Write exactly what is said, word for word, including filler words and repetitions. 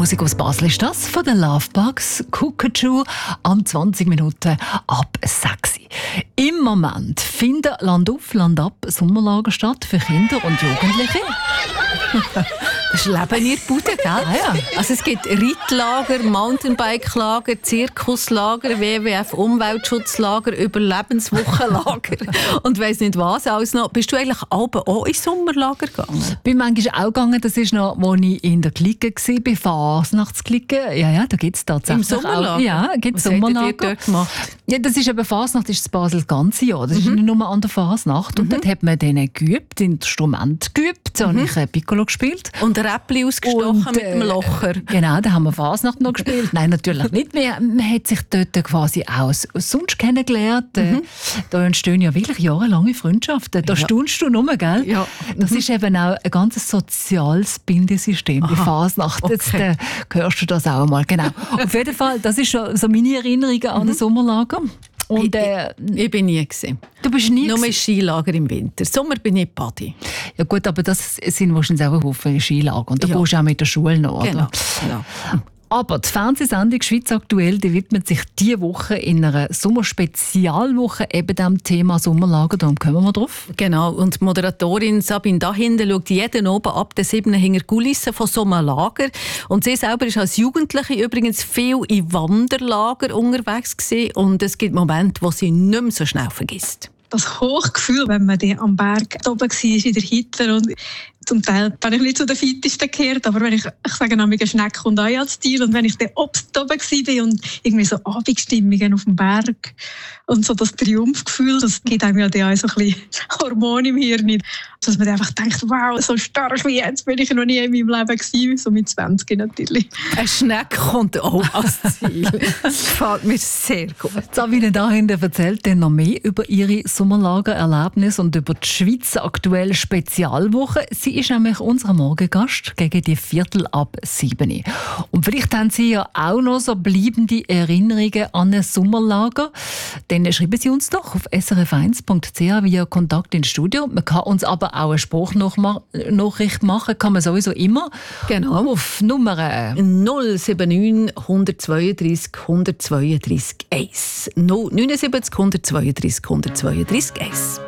Musik aus Basel ist das von den Lovebugs, Cuckoo, am zwanzig Minuten ab sechs. Im Moment finden Land auf, Land ab Sommerlager statt für Kinder und Jugendliche. Das ist Leben in der Bude, gell? Ah, ja. Also es gibt Reitlager, Mountainbike-Lager, Zirkuslager, W W F-Umweltschutzlager, Überlebenswochenlager und weiss nicht was alles noch. Bist du eigentlich auch ins Sommerlager gegangen? Ich bin manchmal auch gegangen, das ist noch, als ich in der Clique war, bei Fasnachtsklicke. Ja, ja, da gibt es tatsächlich Im Sommerlager? Auch, ja, gibt's was Sommerlager. habt ihr dort gemacht? Ja, das ist eben Fasnacht, ist das Basel das ganze Jahr. Das Mhm. ist nicht nur an der Fasnacht. Und Mhm. dort hat man denen geübt, Instrument geübt. Da Mhm. habe ich äh, Piccolo gespielt. Und Räppli ausgestochen Und, mit dem äh, Locher. Genau, da haben wir Fasnacht noch gespielt. Nein, natürlich nicht. Man, man hat sich dort quasi auch sonst kennengelernt. Mhm. Da entstehen ja wirklich jahrelange Freundschaften. Da Ja. staunst du nur, gell? Ja. Das ist eben auch ein ganz soziales Bindesystem bei Aha. Fasnacht. Jetzt Okay. äh, hörst du das auch mal. Genau. Auf jeden Fall, das ist schon so meine Erinnerungen an ein Sommerlager. Und, äh, Ich bin nie gewesen. du bist nie Nur gewesen? Skilager im Winter. Sommer bin ich Paddy. Ja gut, aber das sind wahrscheinlich auch ein Haufen Skilager. Und da Ja. gehst du auch mit der Schule noch, oder? Genau. genau. Aber die Fernsehsendung «Schweiz aktuell» die widmet sich diese Woche in einer Sommerspezialwoche eben dem Thema Sommerlager. Darum kommen wir drauf. Genau, und die Moderatorin Sabine Dahinter schaut jeden oben ab der sieben hinter die Kulissen von so einem Lager. Und sie selber ist als Jugendliche übrigens viel in Wanderlager unterwegs gewesen. Und es gibt Momente, wo sie nicht mehr so schnell vergisst. Das Hochgefühl, wenn man dann am Berg oben war in der Hitler und zum Teil bin ich nicht zu den Fittesten gekehrt, aber wenn ich, ich sage noch, eine Schnecke und Ei als Stil und wenn ich dann oben war und irgendwie so Abendstimmungen auf dem Berg und so das Triumphgefühl, das gibt einem ja dann auch so ein bisschen Hormone im Hirn, dass man einfach denkt, wow, so stark wie jetzt bin ich noch nie in meinem Leben gewesen, so mit zwanzig natürlich. Eine Schnecke kommt auch als Ziel. Das gefällt mir sehr gut. Sabine Dahinter erzählt dann noch mehr über ihre Sommerlagererlebnisse und über die Schweiz aktuell Spezialwoche. Sie ist nämlich unser Morgengast gegen die Viertel ab sieben. Und vielleicht haben Sie ja auch noch so bleibende Erinnerungen an ein Sommerlager. Dann schreiben Sie uns doch auf s r f eins punkt c h via Kontakt ins Studio. Man kann uns aber auch eine Sprachnachricht machen, kann man sowieso immer. Genau. Auf Nummer null sieben neun, hundertzweiunddreissig, hundertzweiunddreissig, eins. neunundsiebzig, hundertzweiunddreissig, hundertzweiunddreissig, eins.